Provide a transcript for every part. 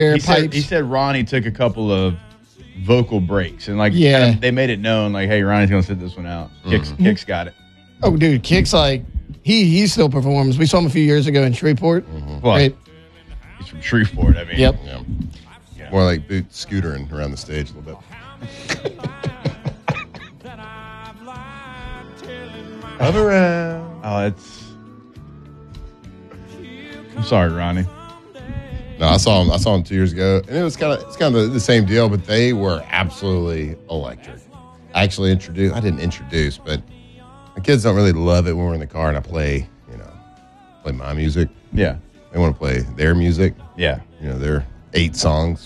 He said Ronnie took a couple of vocal breaks and they made it known hey, Ronnie's gonna sit this one out. Kicks got it. Oh, dude, Kicks he still performs. We saw him a few years ago in Shreveport. Well, right? He's from Shreveport. I mean, yep. Yeah. More like boot scootering around the stage a little bit. Come around. Oh, I'm sorry, Ronnie. No, I saw him 2 years ago, and it's kind of the same deal, but they were absolutely electric. I didn't introduce, but my kids don't really love it when we're in the car and I play my music. Yeah. They want to play their music. Yeah. Their 8 songs.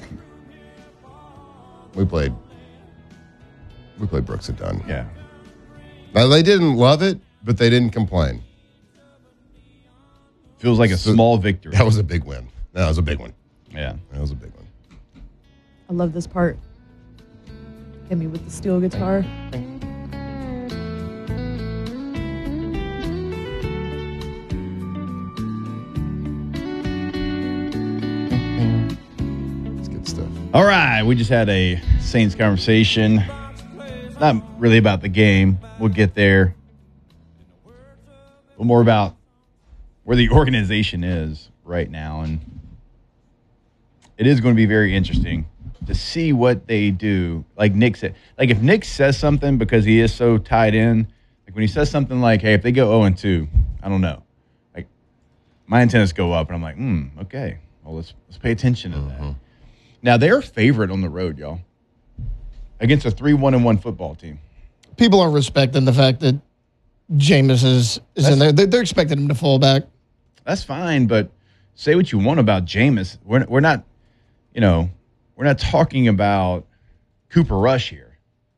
We played Brooks and Dunn. Yeah. Now, they didn't love it, but they didn't complain. Feels like a small victory. That was a big win. That was a big one. Yeah. That was a big one. I love this part. Hit me with the steel guitar. It's good stuff. All right. We just had a Saints conversation. Not really about the game. We'll get there. But more about where the organization is right now. And it is going to be very interesting to see what they do. Like Nick said, if Nick says something because he is so tied in, when he says something like, hey, if they go 0-2, I don't know. My antennas go up and I'm like, okay, well, let's pay attention to that. Now, they're favorite on the road, y'all, against a 3-1-1 football team. People are respecting the fact that Jameis is in there. They're expecting him to fall back. That's fine, but say what you want about Jameis. We're not, we're not talking about Cooper Rush here.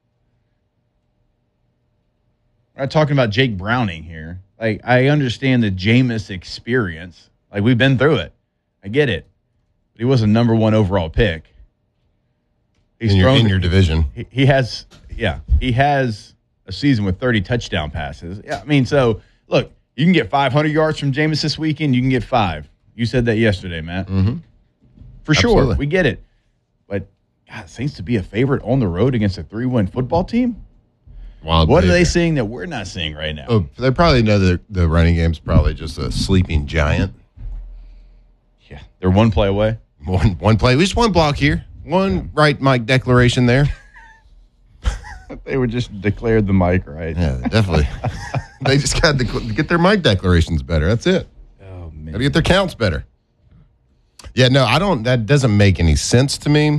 We're not talking about Jake Browning here. I understand the Jameis experience. We've been through it. I get it. But he was a number 1 overall pick. He's in your division. He has a season with 30 touchdown passes. Yeah, I mean, so look, you can get 500 yards from Jameis this weekend. You can get 5. You said that yesterday, Matt. Mm-hmm. For sure, Absolutely. we get it. But God, Saints to be a favorite on the road against a 3-1 football team. What are they seeing that we're not seeing right now? Oh, they probably know that the running game's probably just a sleeping giant. Yeah, they're one play away. One play, just one block here, one right mic declaration there. They were just declared the mic right. Yeah, definitely. They just got to get their mic declarations better. That's it. Oh man, got to get their counts better. Yeah, no, I don't. That doesn't make any sense to me.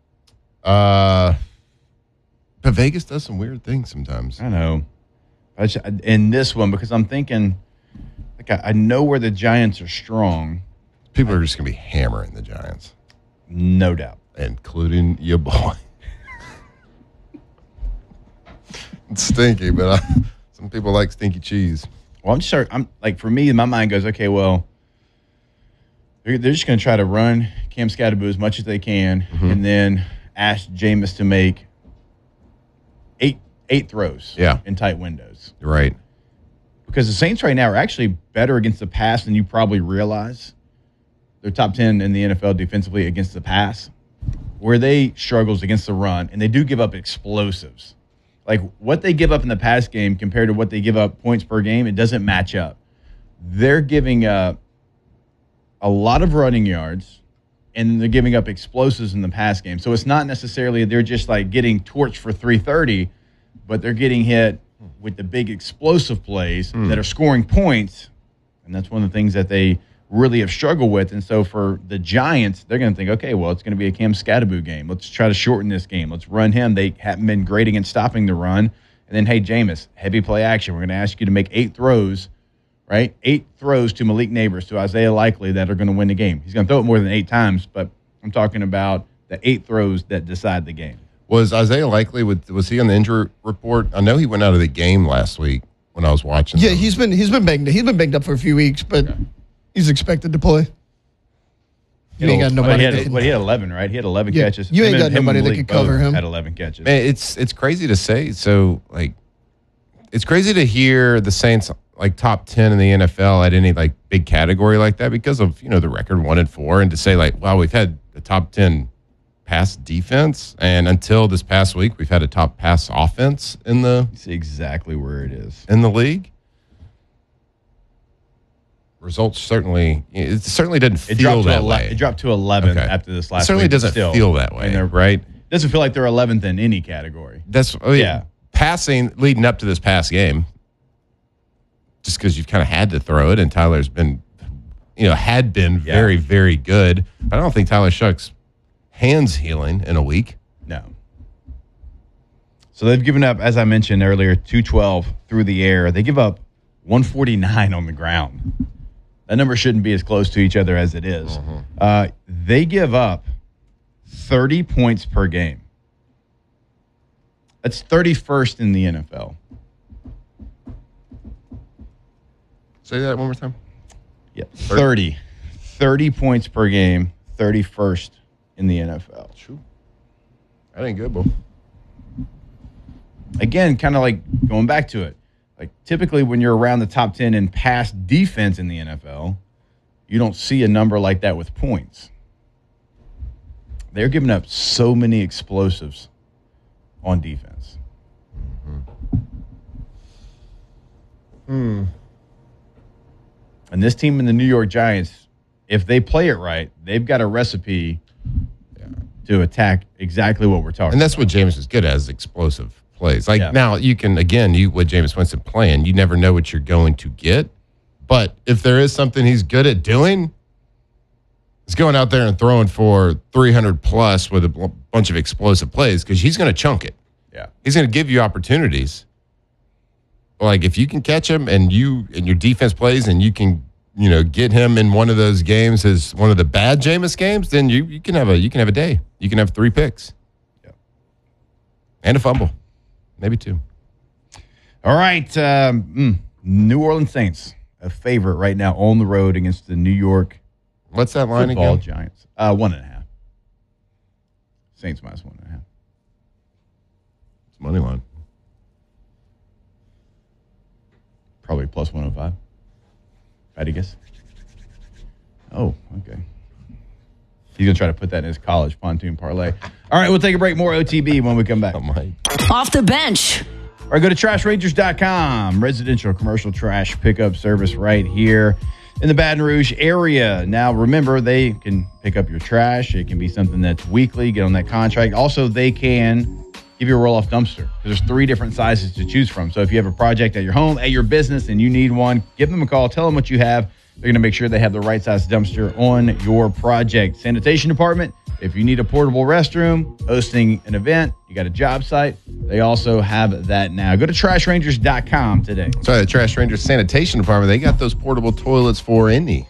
But Vegas does some weird things sometimes. I know. In this one, because I'm thinking, I know where the Giants are strong. People are just going to be hammering the Giants. No doubt. Including your boy. It's stinky, but some people like stinky cheese. Well, for me, my mind goes, okay, well, they're just going to try to run Cam Skattebo as much as they can, and then ask Jameis to make eight throws in tight windows. Right. Because the Saints right now are actually better against the pass than you probably realize. They're top 10 in the NFL defensively against the pass, where they struggles against the run, and they do give up explosives. What they give up in the pass game compared to what they give up points per game, it doesn't match up. They're giving up a lot of running yards, and they're giving up explosives in the pass game. So it's not necessarily they're just getting torched for 330, but they're getting hit with the big explosive plays that are scoring points, and that's one of the things that they really have struggled with. And so for the Giants, they're going to think, okay, well, it's going to be a Cam Skattebo game. Let's try to shorten this game. Let's run him. They haven't been great against stopping the run. And then, hey, Jameis, heavy play action. We're going to ask you to make 8 throws, right? 8 throws to Malik Neighbors, to Isaiah Likely, that are going to win the game. He's going to throw it more than 8 times, but I'm talking about the 8 throws that decide the game. Was Isaiah Likely, was he on the injury report? I know he went out of the game last week when I was watching. Yeah, he's been banged up for a few weeks, but he's expected to play. You ain't got nobody. He had 11, right? He had 11 catches. You ain't got nobody that could cover him. Had 11 catches. Man, it's crazy to say. So it's crazy to hear the Saints top 10 in the NFL at any big category like that because of the record 1-4, and to say wow, we've had top 10 pass defense, and until this past week, we've had a top pass offense in the See exactly where it is. in the league. Results certainly didn't feel that way. It dropped to 11th Okay. after this last It certainly week. but doesn't still, feel that way, I mean, right? Doesn't feel like they're 11th in any category. That's passing leading up to this past game, just because you've kind of had to throw it, and Tyler's been, had been very, very good. But I don't think Tyler Shuck's hands healing in a week. No. So they've given up, as I mentioned earlier, 212 through the air. They give up 149 on the ground. That number shouldn't be as close to each other as it is. They give up 30 points per game. That's 31st in the NFL. Say that one more time. Yeah, 30 points per game, 31st in the NFL. That ain't good, bro. Again, kind of like going back to it. Like typically when you're around the top 10 in pass defense in the NFL, you don't see a number like that with points. They're giving up so many explosives on defense. And this team in the New York Giants, if they play it right, they've got a recipe to attack exactly what we're talking about. And that's what Jameis is good at, is explosive plays. Like, Yeah. now you can, again, what Jameis Winston playing, you never know what you're going to get. But if there is something he's good at doing, it's going out there and throwing for 300 plus with a bunch of explosive plays, because he's going to chunk it. Yeah. He's going to give you opportunities. Like, if you can catch him and your defense plays and you can, get him in one of those games as one of the bad Jameis games, then you can have a day. You can have 3 picks. Yeah. And a fumble. Maybe 2. All right. New Orleans Saints, a favorite right now on the road against the New York What's that line Football again? Giants. 1.5. Saints minus 1.5. It's money line. Probably plus 105. I'd guess. Oh, okay. He's going to try to put that in his college pontoon parlay. All right, we'll take a break. More OTB when we come back. I might. Off the bench. All right, go to trashrangers.com. Residential commercial trash pickup service right here in the Baton Rouge area. Now, remember, they can pick up your trash. It can be something that's weekly. Get on that contract. Also, they can give you a roll-off dumpster. There's 3 different sizes to choose from. So if you have a project at your home, at your business, and you need one, give them a call. Tell them what you have. They're going to make sure they have the right size dumpster on your project. Sanitation department, if you need a portable restroom, hosting an event, you got a job site, they also have that now. Go to trashrangers.com today. Sorry, the Trash Rangers Sanitation Department, they got those portable toilets for anything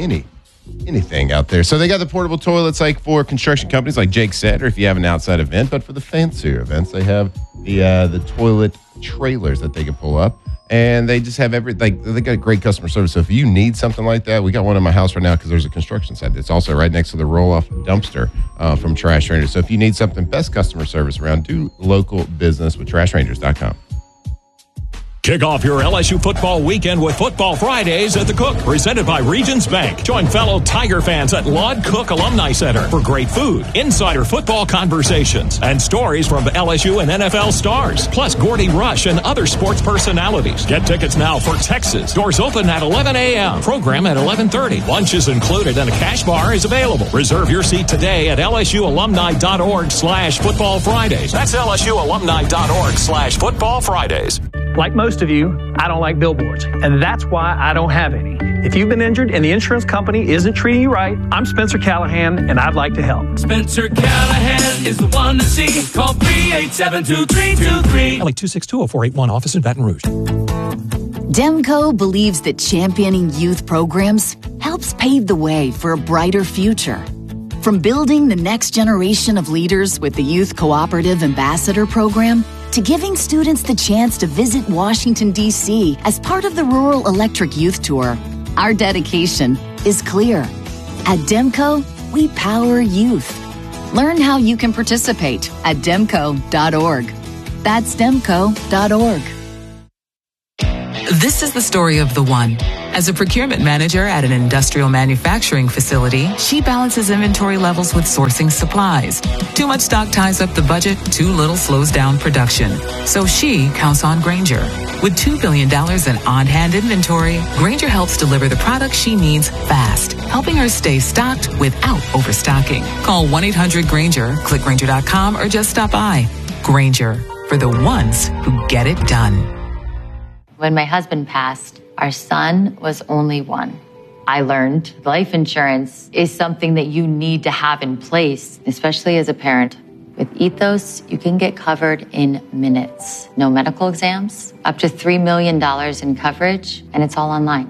out there. So they got the portable toilets like for construction companies, like Jake said, or if you have an outside event. But for the fancier events, they have the toilet trailers that they can pull up. And they just have they got great customer service. So if you need something like that, we got one in my house right now because there's a construction site that's also right next to the roll-off dumpster from Trash Rangers. So if you need something, best customer service around, do local business with trashrangers.com. Kick off your LSU football weekend with Football Fridays at the Cook, presented by Regions Bank. Join fellow Tiger fans at Lod Cook Alumni Center for great food, insider football conversations, and stories from LSU and NFL stars, plus Gordy Rush and other sports personalities. Get tickets now for Texas. Doors open at 11 a.m. Program at 11:30. Lunch is included and a cash bar is available. Reserve your seat today at lsualumni.org/Football Fridays. That's lsualumni.org/Football Fridays. Like most of you, I don't like billboards, and that's why I don't have any. If you've been injured and the insurance company isn't treating you right, I'm Spencer Callahan, and I'd like to help. Spencer Callahan is the one to see. Call 387-2323. LA 262-0481, office in Baton Rouge. Demco believes that championing youth programs helps pave the way for a brighter future. From building the next generation of leaders with the Youth Cooperative Ambassador Program, to giving students the chance to visit Washington, D.C. as part of the Rural Electric Youth Tour, our dedication is clear. At Demco, we power youth. Learn how you can participate at demco.org. That's demco.org. This is the story of the one. As a procurement manager at an industrial manufacturing facility, she balances inventory levels with sourcing supplies. Too much stock ties up the budget, too little slows down production. So she counts on Grainger. With $2 billion in on-hand inventory, Grainger helps deliver the products she needs fast, helping her stay stocked without overstocking. Call 1-800-GRAINGER, click Grainger.com, or just stop by. Grainger, for the ones who get it done. When my husband passed, our son was only one. I learned life insurance is something that you need to have in place, especially as a parent. With Ethos, you can get covered in minutes. No medical exams, up to $3 million in coverage, and it's all online.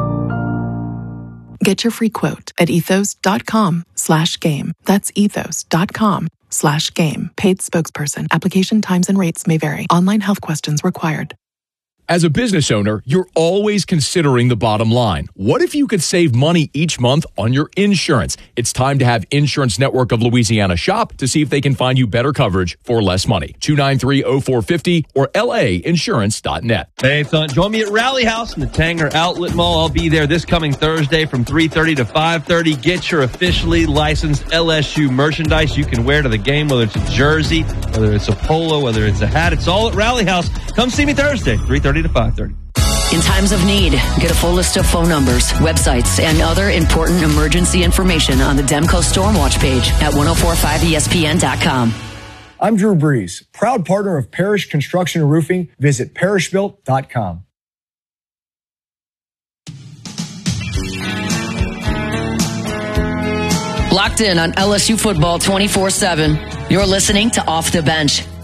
Get your free quote at ethos.com/game. That's ethos.com/game. Paid spokesperson. Application times and rates may vary. Online health questions required. As a business owner, you're always considering the bottom line. What if you could save money each month on your insurance? It's time to have Insurance Network of Louisiana shop to see if they can find you better coverage for less money. 293-0450 or lainsurance.net. Hey, son, join me at Rally House in the Tanger Outlet Mall. I'll be there this coming Thursday from 3:30 to 5:30. Get your officially licensed LSU merchandise you can wear to the game, whether it's a jersey, whether it's a polo, whether it's a hat. It's all at Rally House. Come see me Thursday, 3:30 to 5:30. In times of need, get a full list of phone numbers, websites, and other important emergency information on the Demco Stormwatch page at 1045ESPN.com. I'm Drew Brees, proud partner of Parish Construction and Roofing. Visit parishbuilt.com. Locked in on LSU football 24/7. You're listening to Off the Bench.